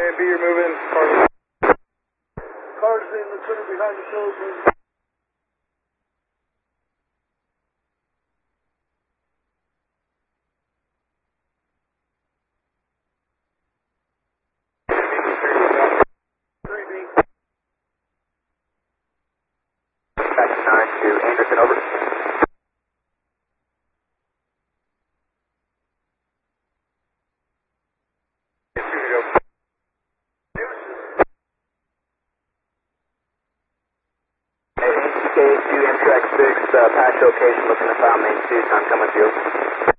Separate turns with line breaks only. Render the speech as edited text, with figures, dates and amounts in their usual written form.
And B, you're moving. Cars in the center behind the pills.
Back to 9 to Anderson, over. KQ Amtrak 6, patch location, looking to file main 2, time coming to you.